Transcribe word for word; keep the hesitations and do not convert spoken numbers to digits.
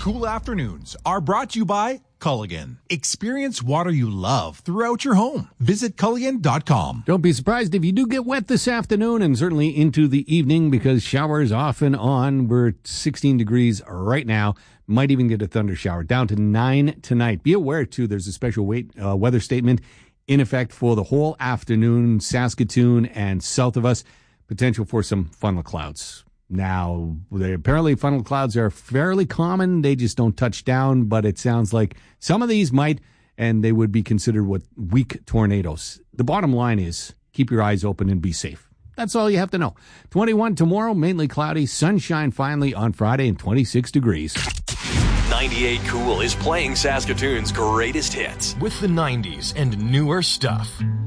cool afternoons are brought to you by Culligan. Experience water you love throughout your home. Visit Culligan dot com. Don't be surprised if you do get wet this afternoon and certainly into the evening, because showers off and on. We're sixteen degrees right now. Might even get a thunder shower. Down to nine tonight. Be aware, too, there's a special wait, uh, weather statement in effect for the whole afternoon, Saskatoon and south of us. Potential for some funnel clouds. Now, they, apparently funnel clouds are fairly common. They just don't touch down, but it sounds like some of these might, and they would be considered what weak tornadoes. The bottom line is keep your eyes open and be safe. That's all you have to know. twenty-one tomorrow, mainly cloudy, sunshine finally on Friday, and twenty-six degrees. ninety-eight Cool is playing Saskatoon's greatest hits with the nineties and newer stuff.